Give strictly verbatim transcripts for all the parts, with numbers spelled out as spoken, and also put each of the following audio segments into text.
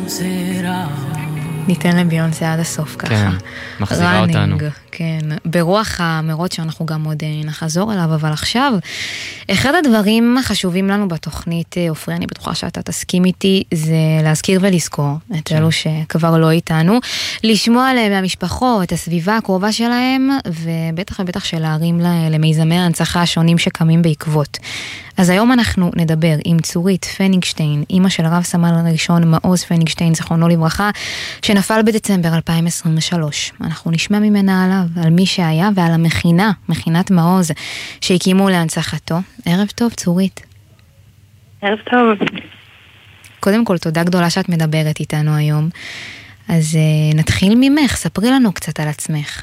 ניתן לביונסה עד הסוף ככה. כן, מחזירה אותנו. כן, ברוח המרות שאנחנו גם עוד נחזור אליו, אבל עכשיו, אחד הדברים החשובים לנו בתוכנית, אופרי, אני בטוחה שאתה תסכים איתי, זה להזכיר ולזכור את אלו שכבר לא איתנו, לשמוע עליהם מהמשפחות, את הסביבה הקרובה שלהם, ובטח ובטח שלהרים למיזמי ההנצחה השונים שקמים בעקבות. אז היום אנחנו נדבר עם צורית פניגשטיין, אמא של רב סמל ראשון מעוז פניגשטיין, זכרונו לברכה, שנפל בדצמבר אלפיים עשרים ושלוש. אנחנו נשמע ממנה עליו, על מי שהיה ועל המכינה, מכינת מעוז, שהקימו להנצחתו. ערב טוב, צורית. ערב טוב. קודם כל, תודה גדולה שאת מדברת איתנו היום. אז uh, נתחיל ממך, ספרי לנו קצת על עצמך.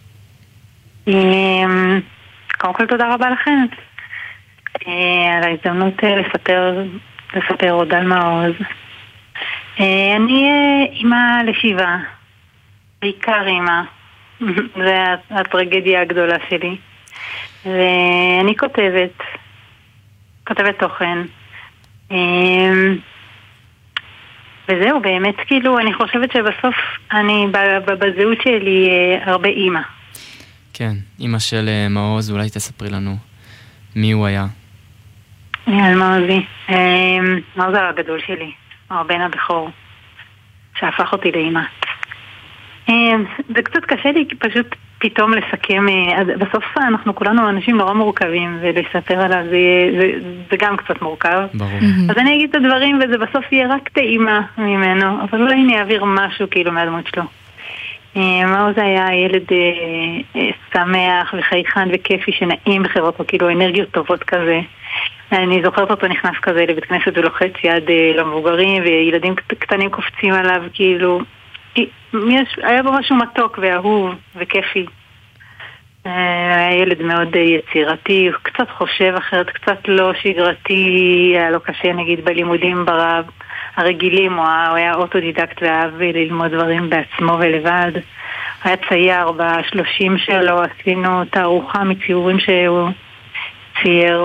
קודם כל, תודה רבה לכם. על ההזדמנות לספר, לספר עוד על מעוז. אני אימא לשבעה, בעיקר אימא, זה הטרגדיה הגדולה שלי. ואני כותבת, כותבת תוכן. וזהו, באמת כאילו, אני חושבת שבסוף אני בזהות שלי הרבה אימא. כן, אימא של מעוז, אולי תספרי לנו מי הוא היה. על מעוזי. מעוז היה הגדול שלי, הבן הבכור, שהפך אותי לאמא. זה קצת קשה לי פשוט פתאום לסכם, בסוף אנחנו כולנו אנשים נורא מורכבים, ולספר עליו זה, זה, זה גם קצת מורכב. ברור. אז אני אגיד את הדברים וזה בסוף יהיה רק טעימה ממנו, אבל אולי אני אעביר משהו כאילו מהדמות שלו. מעוז היה ילד שמח וחייכן וכיפי שנעים בחברות, כאילו אנרגיות טובות כזה. אני זוכרת אותו נכנס כזה לבית כנסת ולוחץ יד למבוגרים, וילדים קטנים קופצים עליו, כאילו יש, היה בו משהו מתוק ואהוב וכיפי. היה ילד מאוד יצירתי, קצת חושב אחרת, קצת לא שגרתי, היה לו קשה נגיד בלימודים ברב הרגילים, הוא היה אוטודידקט ואהב ללמוד דברים בעצמו ולבד. היה צייר בשלושים שלו, עשינו תערוכה מציורים שהוא צייר,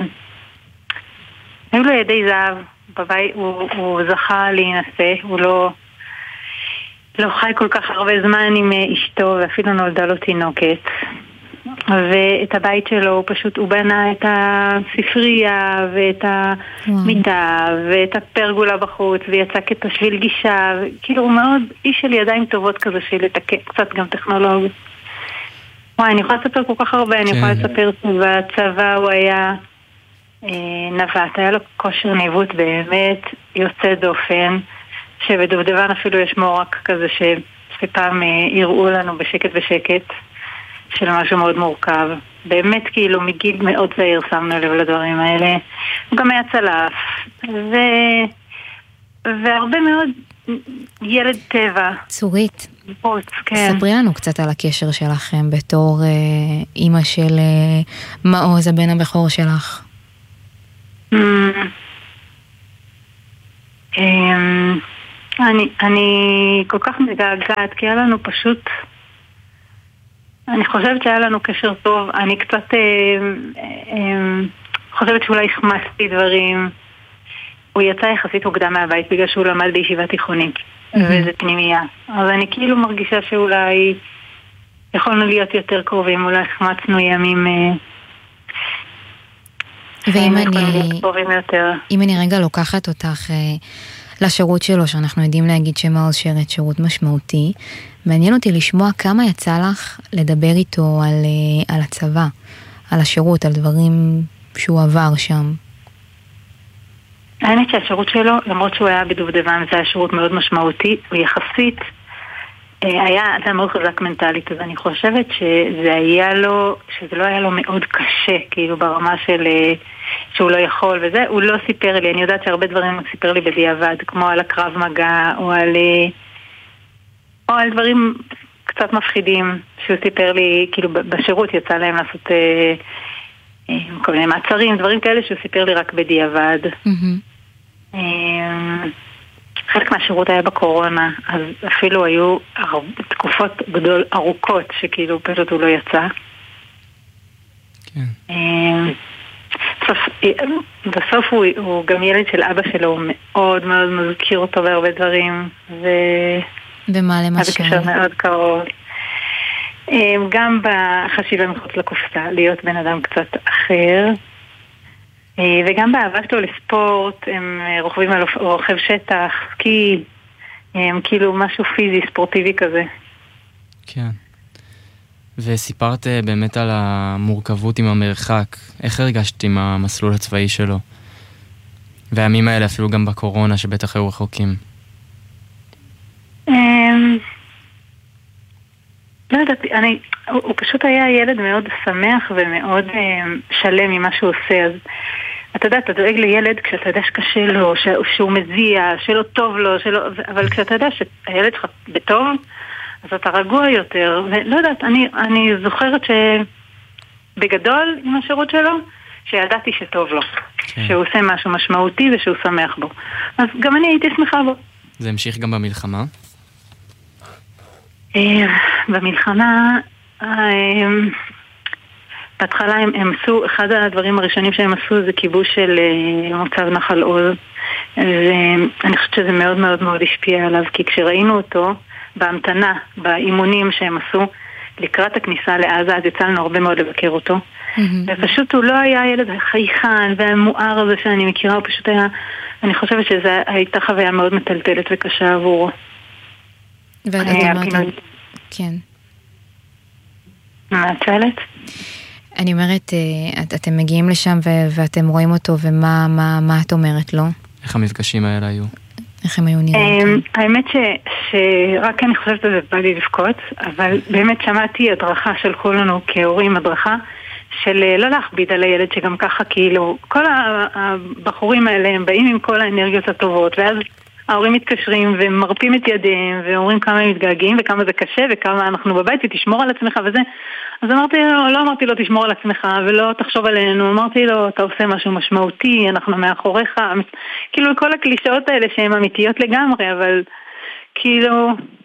והיו לו ידי זהב בבית, הוא, הוא זכה להינשא, הוא לא, לא חי כל כך הרבה זמן עם אשתו, ואפילו נולדה לו תינוקת. ואת הבית שלו הוא פשוט, הוא בנה את הספרייה ואת המיטה ואת הפרגולה בחוץ ויצא כתשביל גישה, כאילו הוא מאוד איש של ידיים טובות כזה של לתקן קצת גם טכנולוג. וואי, אני יכולה לספר כל כך הרבה, אני יכולה לספר שבצבא הוא היה נווט, היה לו כושר ניווט באמת יוצא דופן, שבדובדבן אפילו יש מורק כזה שפעם יראו לנו בשקט בשקט של משהו מאוד מורכב. באמת כאילו מגיל מאוד צעיר שמנו לב לדברים האלה. הוא גם היה צלף. ו... והרבה מאוד ילד טבע. צורית, פוץ, כן. ספרי לנו קצת על הקשר שלכם בתור אה, אימא של אה, מעוז, הבן הבכור שלך. Mm. Um, אני, אני כל כך מגעגעת, כי היה לנו פשוט... אני חושבת שהיה לנו קשר טוב, אני קצת אה, אה, חושבת שאולי החמסתי דברים. הוא יצא יחסית מוקדם מהבית בגלל שהוא למד בישיבה תיכונית, mm-hmm. וזה פנימייה. אז אני כאילו מרגישה שאולי יכולנו להיות יותר קרובים, אולי החמצנו ימים... אה, ואם אני, אם אני רגע לוקחת אותך... אה, לשירות שלו, שאנחנו יודעים להגיד שמעוז שירת שירות משמעותי. מעניין אותי לשמוע כמה יצא לך לדבר איתו על, על הצבא, על השירות, על דברים שהוא עבר שם. האמת שהשירות שלו, למרות שהוא היה בדובדבן, זה היה שירות מאוד משמעותי, הוא יחסית היה אדם מאוד חזק מנטלית, אז אני חושבת שזה היה לו, שזה לא היה לו מאוד קשה, כאילו ברמה של שהוא לא יכול וזה, הוא לא סיפר לי, אני יודעת שהרבה דברים הוא סיפר לי בדיעבד, כמו על הקרב מגע, או על, או על דברים קצת מפחידים, שהוא סיפר לי, כאילו בשירות יצא להם לעשות אה, אה, כל מיני מעצרים, דברים כאלה שהוא סיפר לי רק בדיעבד. Mm-hmm. אה, חלק מהשירות היה בקורונה, אז אפילו היו תקופות גדול ארוכות שכאילו פשוט הוא לא יצא. כן. בסוף, בסוף הוא, הוא גם ילד של אבא שלו, הוא מאוד מאוד מזכיר אותו בהרבה דברים, ו... ומה למשל? בקשר מאוד קרוב. גם בחשיבה מחוץ לקופסה, להיות בן אדם קצת אחר, וגם באהבה שלו לספורט, הם רוכבים על רוכב שטח, סקי, הם כאילו משהו פיזי, ספורטיבי כזה. כן. וסיפרת באמת על המורכבות עם המרחק. איך הרגשת עם המסלול הצבאי שלו? והימים האלה אפילו גם בקורונה שבטח היו רחוקים. לא יודעת, אני, הוא, הוא פשוט היה ילד מאוד שמח ומאוד שלם ממה שהוא עושה. אז אתה יודע, אתה דואג לילד כשאתה יודע שקשה לו, שהוא מזיע, שלא טוב לו, שלא, אבל כשאתה יודע שהילד שלך בטוב, אז אתה רגוע יותר. ולא יודעת, אני, אני זוכרת שבגדול עם השירות שלו, שידעתי שטוב לו, כן. שהוא עושה משהו משמעותי ושהוא שמח בו. אז גם אני הייתי שמחה בו. זה המשיך גם במלחמה? במלחמה, בהתחלה הם, הם עשו, אחד הדברים הראשונים שהם עשו זה כיבוש של מוצב נחל עוז. ואני חושבת שזה מאוד מאוד מאוד השפיע עליו, כי כשראינו אותו בהמתנה, באימונים שהם עשו לקראת הכניסה לעזה, אז יצא לנו הרבה מאוד לבקר אותו. Mm-hmm. ופשוט הוא לא היה הילד החייכן והמואר הזה שאני מכירה, הוא פשוט היה, אני חושבת שזו הייתה חוויה מאוד מטלטלת וקשה עבורו. ואת אמרת, כן. מה את שואלת? אני אומרת, את, אתם מגיעים לשם ו- ואתם רואים אותו, ומה מה, מה את אומרת לו? איך המפגשים האלה היו? איך הם היו נראים? האמת ש- שרק אני חושבת שזה בא לי לבכות, אבל באמת שמעתי הדרכה של כולנו כהורים, הדרכה של לא להכביד על הילד, שגם ככה כאילו, כל הבחורים האלה הם באים עם כל האנרגיות הטובות, ואז ההורים מתקשרים ומרפים את ידיהם ואומרים כמה הם מתגעגעים וכמה זה קשה וכמה אנחנו בבית ותשמור על עצמך וזה. אז אמרתי לו, לא אמרתי לו תשמור על עצמך ולא תחשוב עלינו, אמרתי לו אתה עושה משהו משמעותי, אנחנו מאחוריך, כאילו כל הקלישאות האלה שהן אמיתיות לגמרי, אבל כאילו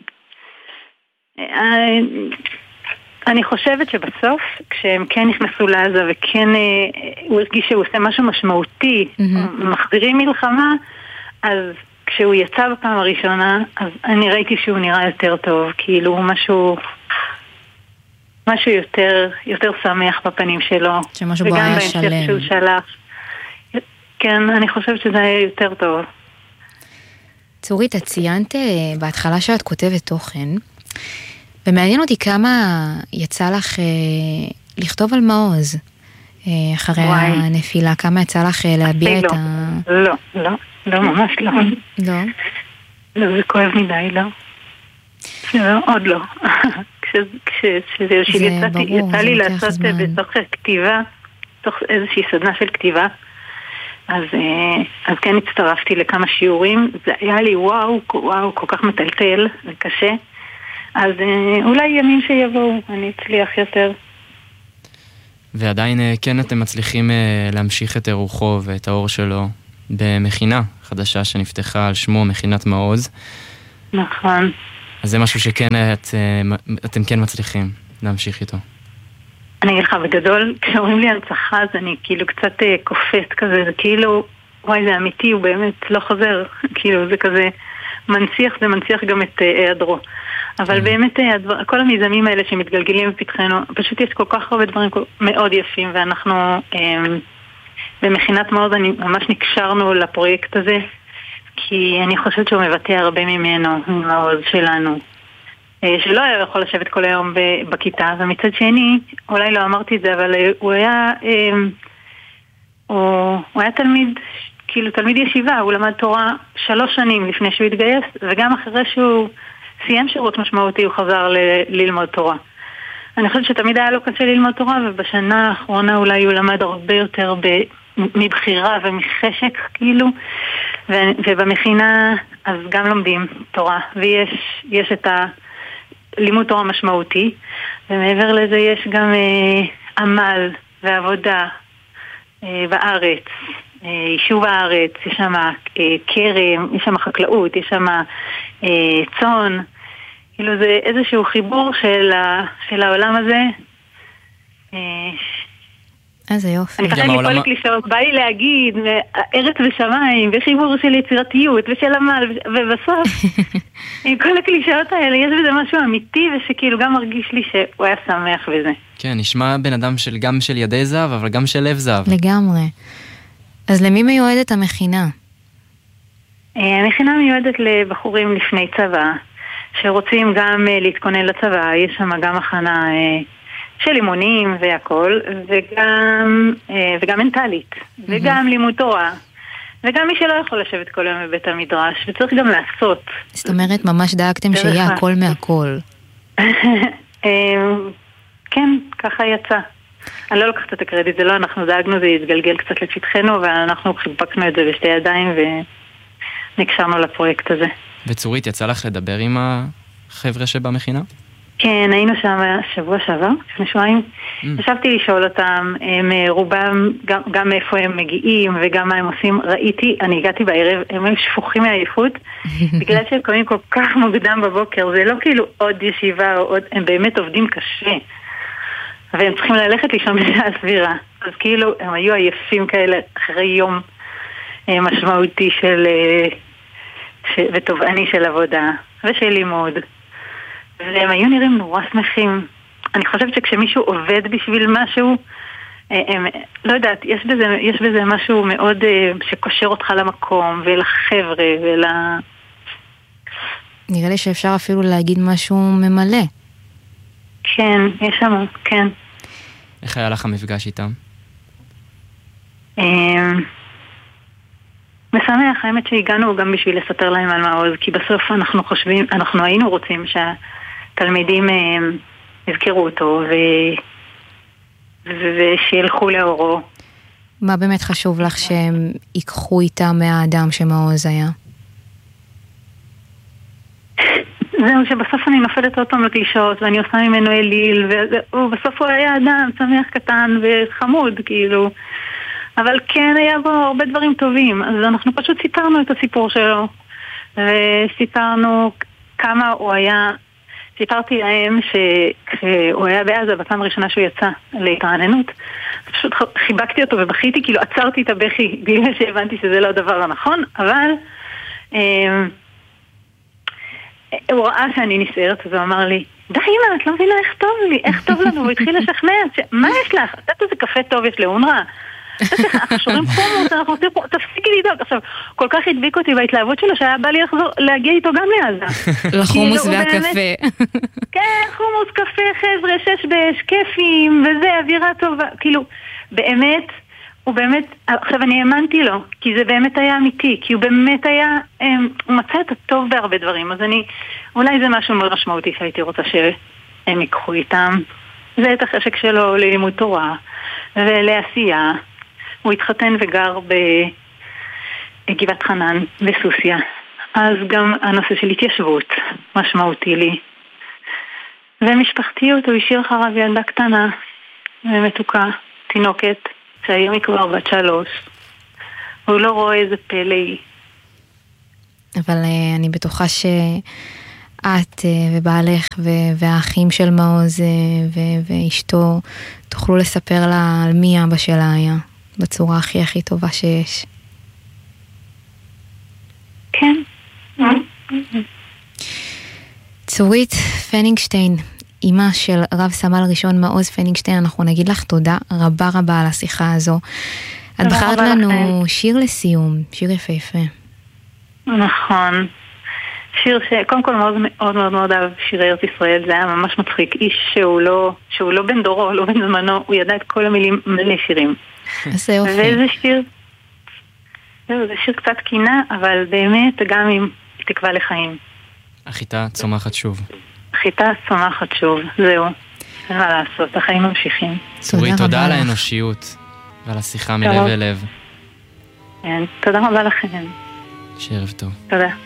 אני חושבת שבסוף כשהם כן נכנסו לעזה וכן הוא הרגיש שהוא עושה משהו משמעותי, מחזירים מלחמה, אז כשהוא יצא בפעם הראשונה, אז אני ראיתי שהוא נראה יותר טוב, כאילו משהו, משהו יותר, יותר שמח בפנים שלו. שמשהו בו היה שלם. וגם בהמשך שהוא שלח. כן, אני חושבת שזה היה יותר טוב. צורית, את ציינת בהתחלה שאת כותבת תוכן, ומעניין אותי כמה יצא לך לכתוב על מעוז, אחרי וואי. הנפילה, כמה יצא לך להביע לא, את ה... לא, לא. לא, ממש לא. לא? לא, זה כואב מדי, לא. לא, עוד לא. כשזה יצא לי לעשות בתוך כתיבה, בתוך איזושהי סדנה של כתיבה, אז כן הצטרפתי לכמה שיעורים, זה היה לי וואו, וואו, כל כך מטלטל וקשה, אז אולי ימים שיבואו, אני אצליח יותר. ועדיין כן אתם מצליחים להמשיך את אירוחו ואת האור שלו, במכינה חדשה שנפתחה על שמו, מכינת מעוז. נכון. אז זה משהו שכן את, אתם כן מצליחים להמשיך איתו. אני אגיד לך, בגדול, כשאומרים לי הנצחה, אז אני כאילו קצת קופאת כזה, זה כאילו, וואי, זה אמיתי, הוא באמת לא חוזר. כאילו, זה כזה מנציח, זה מנציח גם את היעדרו. אבל באמת, כל המיזמים האלה שמתגלגלים בפתחנו, פשוט יש כל כך הרבה דברים מאוד יפים, ואנחנו... במכינת מעוז אני ממש נקשרנו לפרויקט הזה, כי אני חושבת שהוא מבטא הרבה ממנו, מעוז שלנו, שלא היה יכול לשבת כל היום בכיתה, ומצד שני, אולי לא אמרתי את זה, אבל הוא היה, הוא, הוא היה תלמיד, כאילו תלמיד ישיבה, הוא למד תורה שלוש שנים לפני שהוא התגייס, וגם אחרי שהוא סיים שירות משמעותי הוא חזר ל- ללמוד תורה. אני חושבת שתמיד היה לו קשה ללמוד תורה, ובשנה האחרונה אולי הוא למד הרבה יותר ב... מבחירה ומחשק, כאילו, ו- ובמכינה אז גם לומדים תורה, ויש יש את הלימוד תורה משמעותי, ומעבר לזה יש גם אה, עמל ועבודה אה, בארץ, אה, יישוב הארץ, יש שם אה, קרם, יש שם חקלאות, יש שם אה, צאן, כאילו זה איזשהו חיבור של, ה- של העולם הזה, אה, איזה יופי. אני חושבת מכל הקלישאות, בא לי להגיד, ארץ ושמיים, וחיבור של יצירתיות, ושל עמל, ובסוף, עם כל הקלישאות האלה, יש בזה משהו אמיתי, ושכאילו גם מרגיש לי שהוא היה שמח בזה. כן, נשמע בן אדם של, גם של ידי זהב, אבל גם של לב זהב. לגמרי. אז למי מיועדת המכינה? המכינה מיועדת לבחורים לפני צבא, שרוצים גם להתכונן לצבא, יש שם גם הכנה של לימונים והכל, וגם, וגם מנטלית, וגם לימוד תורה, וגם מי שלא יכול לשבת כל יום בבית המדרש, וצריך גם לעשות. זאת אומרת, ממש דאגתם שיהיה הכל מהכל. כן, ככה יצא. אני לא לוקחת את הקרדיט, זה לא אנחנו דאגנו, זה יתגלגל קצת לפתחנו, ואנחנו חיבקנו את זה בשתי ידיים, ונקשרנו לפרויקט הזה. וצורית, יצא לך לדבר עם החבר'ה שבמכינה? כן, היינו שם שבוע שעבר, לפני שבועיים. חשבתי לשאול אותם, הם רובם, גם, גם מאיפה הם מגיעים וגם מה הם עושים. ראיתי, אני הגעתי בערב, הם היו שפוכים מהעייפות, בגלל שהם קוראים כל כך מוקדם בבוקר, זה לא כאילו עוד ישיבה או עוד, הם באמת עובדים קשה. והם צריכים ללכת לישון בשעה סבירה. אז כאילו, הם היו עייפים כאלה אחרי יום משמעותי של, ש, ותובעני של עבודה ושל לימוד. והם היו נראים נורא שמחים. אני חושבת שכשמישהו עובד בשביל משהו, הם, לא יודעת, יש בזה, יש בזה משהו מאוד שקושר אותך למקום ולחבר'ה ול... נראה לי שאפשר אפילו להגיד משהו ממלא. כן, יש שם, כן. איך היה לך המפגש איתם? משמח, האמת שהגענו גם בשביל לספר להם על מעוז, כי בסוף אנחנו חושבים, אנחנו היינו רוצים שהתלמידים יזכרו אותו ו... ושילכו לאורו. מה באמת חשוב לך שהם ייקחו איתם מהאדם שמעוז היה? זהו, שבסוף אני נופלת עוד פעם לקלישות, ואני עושה ממנו אליל, ובסוף הוא היה אדם שמח קטן וחמוד, כאילו. אבל כן היה בו הרבה דברים טובים, אז אנחנו פשוט סיפרנו את הסיפור שלו, וסיפרנו כמה הוא היה, סיפרתי להם שכשהוא היה בעזה, בפעם הראשונה שהוא יצא להתרעננות, פשוט חיבקתי אותו ובכיתי, כאילו עצרתי את הבכי, בגלל שהבנתי שזה לא הדבר הנכון, אבל הוא ראה שאני נסערת, אז הוא אמר לי, די אמא, את לא מבינה איך טוב לי, איך טוב לנו, הוא התחיל לשכנע, מה יש לך? את יודעת איזה קפה טוב יש לאונר"א? אנחנו שורים חומוס, אנחנו עושים חומוס, תפסיקי לדאוג. עכשיו, כל כך הדביק אותי בהתלהבות שלו שהיה בא לי לחזור, להגיע איתו גם לעזה. לחומוס והקפה. כן, חומוס, קפה, חבר'ה, שש באש, כיפים, וזה, אווירה טובה. כאילו, באמת, הוא באמת, עכשיו אני האמנתי לו, כי זה באמת היה אמיתי, כי הוא באמת היה, הוא מצא את הטוב בהרבה דברים, אז אני, אולי זה משהו מאוד משמעותי שהייתי רוצה שהם ייקחו איתם. זה את החשק שלו ללימוד תורה ולעשייה. הוא התחתן וגר בגבעת חנן, בסוסיה. אז גם הנושא של התיישבות משמעותי לי. ומשפחתיות, הוא השאיר אחריו ילדה קטנה ומתוקה, תינוקת, שהיום היא כבר בת שלוש. הוא לא רואה איזה פלא היא. אבל אני בטוחה שאת ובעלך והאחים של מעוז ואשתו תוכלו לספר לה על מי אבא שלה היה. בצורה הכי הכי טובה שיש. כן. צורית פנינגשטיין, אמא של רב סמל ראשון מעוז פנינגשטיין, אנחנו נגיד לך תודה רבה רבה על השיחה הזו. את בחרת לנו שיר לסיום, שיר יפהפה. נכון. שיר שקודם כל מאוד מאוד מאוד מאוד אהב שירי ארץ ישראל, זה היה ממש מצחיק. איש שהוא לא, שהוא לא בן דורו, לא בן זמנו, הוא ידע את כל המילים מלא שירים. איזה יופי. וזה שיר, זה שיר קצת קינה, אבל באמת גם עם תקווה לחיים. החיטה צומחת שוב. החיטה צומחת שוב, זהו. אין מה לעשות, החיים ממשיכים. צורית, תודה על האנושיות ועל השיחה מלב אל לב. תודה רבה לכם. שערב טוב. תודה.